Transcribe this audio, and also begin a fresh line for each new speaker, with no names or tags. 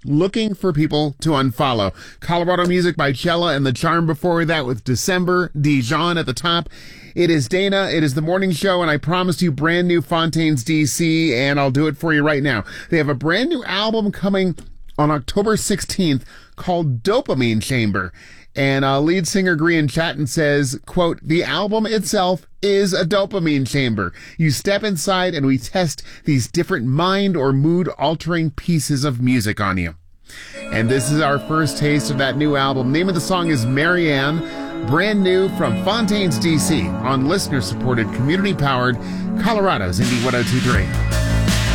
looking for people to unfollow. Colorado Music by Cella and The Charm before that with December, Dijon at the top. It is Dana, it is the morning show, and I promised you brand new Fontaines DC, and I'll do it for you right now. They have a brand new album coming on October 16th called Dopamine Chamber. And lead singer Grian Chatton says, quote, "The album itself is a dopamine chamber. You step inside and we test these different mind or mood altering pieces of music on you." And this is our first taste of that new album. Name of the song is Marianne, brand new from Fontaines DC on listener supported, community powered Colorado's Indie 102.3.